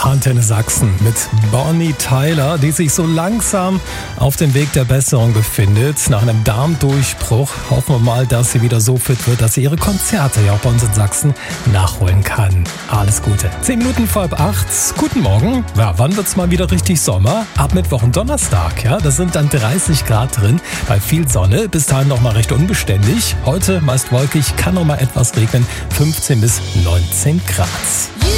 Antenne Sachsen mit Bonnie Tyler, die sich so langsam auf dem Weg der Besserung befindet. Nach einem Darmdurchbruch hoffen wir mal, dass sie wieder so fit wird, dass sie ihre Konzerte ja auch bei uns in Sachsen nachholen kann. Alles Gute. 10 Minuten vor 7:30. Guten Morgen. Ja, wann wird's mal wieder richtig Sommer? Ab Mittwoch und Donnerstag. Ja, das sind dann 30 Grad drin. Bei viel Sonne. Bis dahin noch mal recht unbeständig. Heute meist wolkig, kann noch mal etwas regnen. 15 bis 19 Grad.